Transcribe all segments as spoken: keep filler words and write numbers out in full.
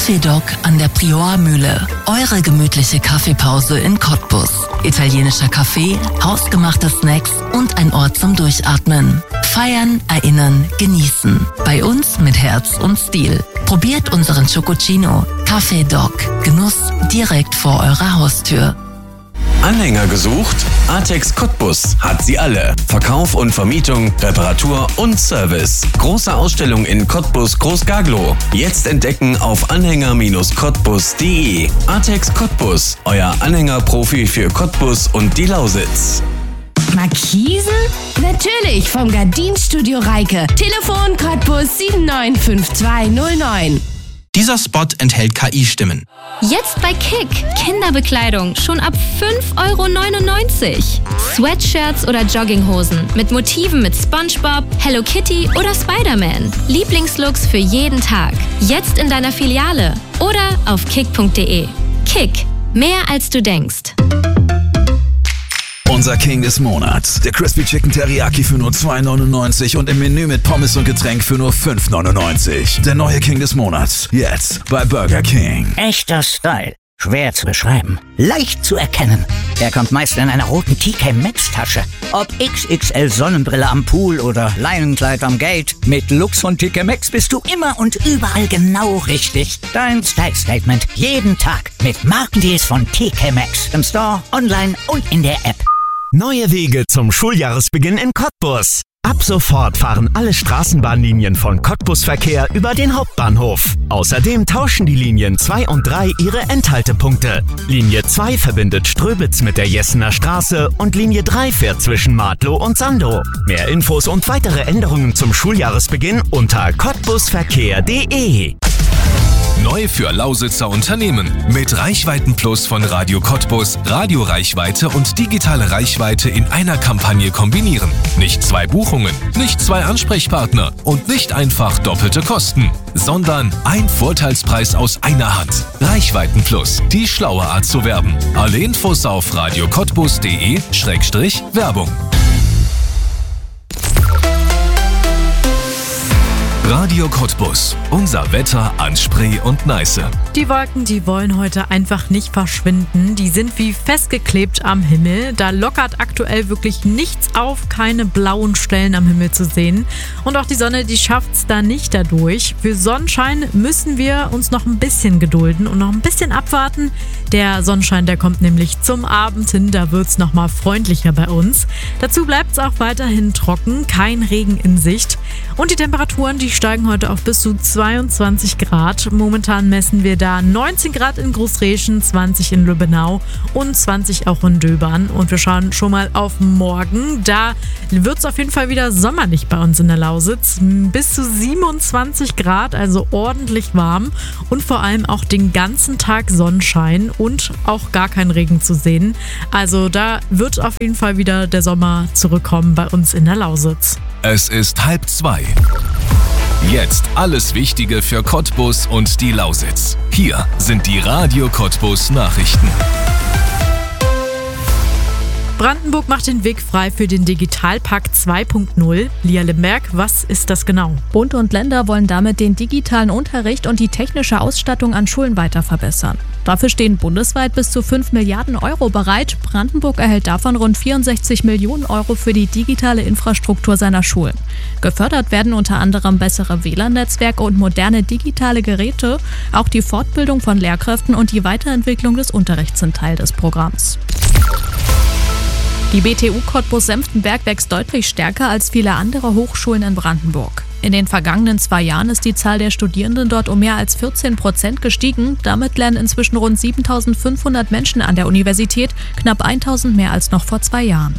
Café Doc an der Priormühle. Eure gemütliche Kaffeepause in Cottbus. Italienischer Kaffee, hausgemachte Snacks und ein Ort zum Durchatmen. Feiern, erinnern, genießen. Bei uns mit Herz und Stil. Probiert unseren Chococino. Café Doc. Genuss direkt vor eurer Haustür. Anhänger gesucht? Artex Cottbus hat sie alle. Verkauf und Vermietung, Reparatur und Service. Große Ausstellung in Cottbus Groß-Gaglow. Jetzt entdecken auf anhänger Cottbus punkt de. Artex Cottbus, euer Anhängerprofi für Cottbus und die Lausitz. Markisen? Natürlich, vom Gardinstudio Reike. Telefon Cottbus sieben neun fünf zwei null neun. Dieser Spot enthält K I-Stimmen. Jetzt bei Kick. Kinderbekleidung schon ab fünf Euro neunundneunzig. Sweatshirts oder Jogginghosen mit Motiven mit SpongeBob, Hello Kitty oder Spider-Man. Lieblingslooks für jeden Tag. Jetzt in deiner Filiale oder auf kick punkt de. Kick. Mehr als du denkst. Unser King des Monats. Der Crispy Chicken Teriyaki für nur zwei neunundneunzig und im Menü mit Pommes und Getränk für nur fünf neunundneunzig. Der neue King des Monats. Jetzt bei Burger King. Echter Style. Schwer zu beschreiben. Leicht zu erkennen. Er kommt meist in einer roten T K Maxx Tasche. Ob X X L Sonnenbrille am Pool oder Leinenkleid am Gate. Mit Lux von T K Maxx bist du immer und überall genau richtig. Dein Style Statement jeden Tag mit Markendeals von T K Maxx. Im Store, online und in der App. Neue Wege zum Schuljahresbeginn in Cottbus. Ab sofort fahren alle Straßenbahnlinien von Cottbus Verkehr über den Hauptbahnhof. Außerdem tauschen die Linien zwei und drei ihre Endhaltepunkte. Linie zwei verbindet Ströbitz mit der Jessener Straße und Linie drei fährt zwischen Martlow und Sandow. Mehr Infos und weitere Änderungen zum Schuljahresbeginn unter cottbusverkehr punkt de. Neu für Lausitzer Unternehmen. Mit Reichweitenplus von Radio Cottbus, Radioreichweite und digitale Reichweite in einer Kampagne kombinieren. Nicht zwei Buchungen, nicht zwei Ansprechpartner und nicht einfach doppelte Kosten, sondern ein Vorteilspreis aus einer Hand. Reichweitenplus, die schlaue Art zu werben. Alle Infos auf radio cottbus punkt de Schrägstrich Werbung. Radio Cottbus. Unser Wetter an Spree und Neiße. Die Wolken, die wollen heute einfach nicht verschwinden. Die sind wie festgeklebt am Himmel. Da lockert aktuell wirklich nichts auf, keine blauen Stellen am Himmel zu sehen. Und auch die Sonne, die schafft es da nicht dadurch. Für Sonnenschein müssen wir uns noch ein bisschen gedulden und noch ein bisschen abwarten. Der Sonnenschein, der kommt nämlich zum Abend hin. Da wird es nochmal freundlicher bei uns. Dazu bleibt es auch weiterhin trocken, kein Regen in Sicht. Und die Temperaturen, die steigen heute auf bis zu zweiundzwanzig Grad. Momentan messen wir da neunzehn Grad in Großreschen, zwanzig in Lübbenau und zwanzig auch in Döbern. Und wir schauen schon mal auf morgen. Da wird es auf jeden Fall wieder sommerlich bei uns in der Lausitz. Bis zu siebenundzwanzig Grad, also ordentlich warm. Und vor allem auch den ganzen Tag Sonnenschein und auch gar kein Regen zu sehen. Also da wird auf jeden Fall wieder der Sommer zurückkommen bei uns in der Lausitz. Es ist halb zwei. Jetzt alles Wichtige für Cottbus und die Lausitz. Hier sind die Radio Cottbus Nachrichten. Brandenburg macht den Weg frei für den Digitalpakt zwei Punkt null. Lia Lemberg, was ist das genau? Bund und Länder wollen damit den digitalen Unterricht und die technische Ausstattung an Schulen weiter verbessern. Dafür stehen bundesweit bis zu fünf Milliarden Euro bereit. Brandenburg erhält davon rund vierundsechzig Millionen Euro für die digitale Infrastruktur seiner Schulen. Gefördert werden unter anderem bessere W L A N-Netzwerke und moderne digitale Geräte. Auch die Fortbildung von Lehrkräften und die Weiterentwicklung des Unterrichts sind Teil des Programms. Die B T U Cottbus-Senftenberg wächst deutlich stärker als viele andere Hochschulen in Brandenburg. In den vergangenen zwei Jahren ist die Zahl der Studierenden dort um mehr als vierzehn Prozent gestiegen. Damit lernen inzwischen rund siebentausendfünfhundert Menschen an der Universität, knapp tausend mehr als noch vor zwei Jahren.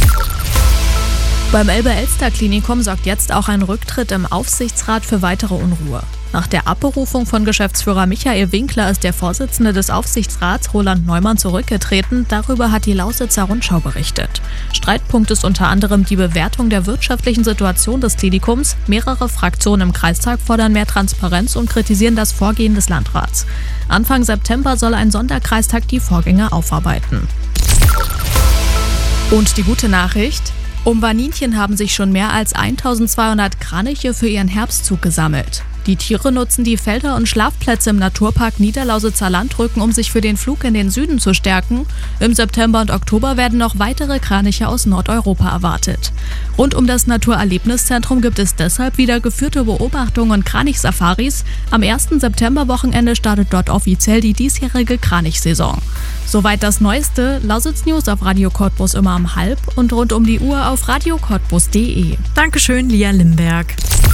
Beim Elbe-Elster-Klinikum sorgt jetzt auch ein Rücktritt im Aufsichtsrat für weitere Unruhe. Nach der Abberufung von Geschäftsführer Michael Winkler ist der Vorsitzende des Aufsichtsrats, Roland Neumann, zurückgetreten. Darüber hat die Lausitzer Rundschau berichtet. Streitpunkt ist unter anderem die Bewertung der wirtschaftlichen Situation des Klinikums. Mehrere Fraktionen im Kreistag fordern mehr Transparenz und kritisieren das Vorgehen des Landrats. Anfang September soll ein Sonderkreistag die Vorgänge aufarbeiten. Und die gute Nachricht: Um Vaninchen haben sich schon mehr als eintausendzweihundert Kraniche für ihren Herbstzug gesammelt. Die Tiere nutzen die Felder und Schlafplätze im Naturpark Niederlausitzer Landrücken, um sich für den Flug in den Süden zu stärken. Im September und Oktober werden noch weitere Kraniche aus Nordeuropa erwartet. Rund um das Naturerlebniszentrum gibt es deshalb wieder geführte Beobachtungen und Kranichsafaris. Am ersten Septemberwochenende startet dort offiziell die diesjährige Kranichsaison. Soweit das Neueste. Lausitz News auf Radio Cottbus immer um halb und rund um die Uhr auf radio cottbus punkt de. Dankeschön, Lia Limberg.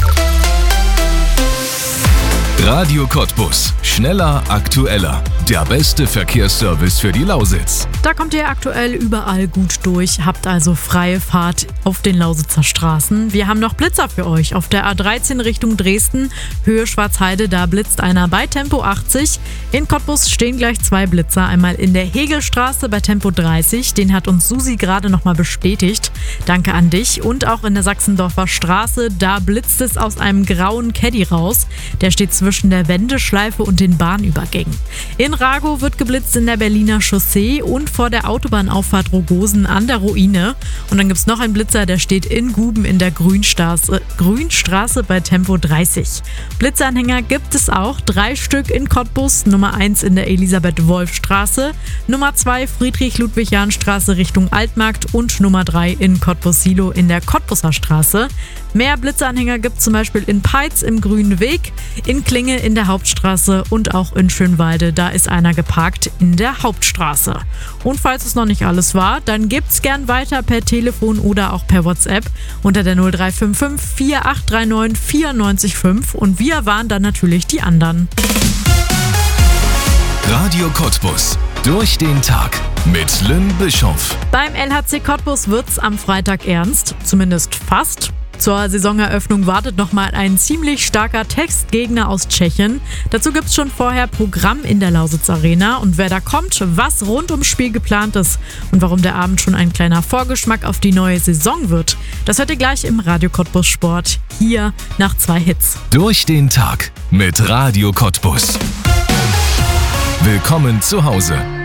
Radio Cottbus. Schneller, aktueller. Der beste Verkehrsservice für die Lausitz. Da kommt ihr aktuell überall gut durch, habt also freie Fahrt auf den Lausitzer Straßen. Wir haben noch Blitzer für euch. Auf der A dreizehn Richtung Dresden, Höhe Schwarzheide, da blitzt einer bei Tempo achtzig. In Cottbus stehen gleich zwei Blitzer. Einmal in der Hegelstraße bei Tempo dreißig. Den hat uns Susi gerade nochmal bestätigt. Danke an dich. Und auch in der Sachsendorfer Straße, da blitzt es aus einem grauen Caddy raus. Der steht zwischen der Wendeschleife und den Bahnübergängen. In Ragow wird geblitzt in der Berliner Chaussee und vor der Autobahnauffahrt Rogosen an der Ruine. Und dann gibt es noch einen Blitzer, der steht in Guben in der Grünstraße, Grünstraße bei Tempo dreißig. Blitzanhänger gibt es auch, drei Stück in Cottbus, Nummer eins in der Elisabeth-Wolf-Straße, Nummer zwei Friedrich-Ludwig-Jahn-Straße Richtung Altmarkt und Nummer drei in Cottbus-Silo in der Cottbuser Straße. Mehr Blitzanhänger gibt es zum Beispiel in Peitz im Grünen Weg, in Klinge in der Hauptstraße und auch in Schönwalde. Da ist einer geparkt in der Hauptstraße. Und falls es noch nicht alles war, dann gibt's gern weiter per Telefon oder auch per WhatsApp unter der null drei fünf fünf vier acht drei neun vier neun fünf und wir waren dann natürlich die anderen. Radio Cottbus. Durch den Tag mit Lynn Bischoff. Beim L H C Cottbus wird's am Freitag ernst, zumindest fast. Zur Saisoneröffnung wartet nochmal ein ziemlich starker Textgegner aus Tschechien. Dazu gibt's schon vorher Programm in der Lausitz Arena. Und wer da kommt, was rund ums Spiel geplant ist und warum der Abend schon ein kleiner Vorgeschmack auf die neue Saison wird, das hört ihr gleich im Radio Cottbus Sport, hier nach zwei Hits. Durch den Tag mit Radio Cottbus. Willkommen zu Hause.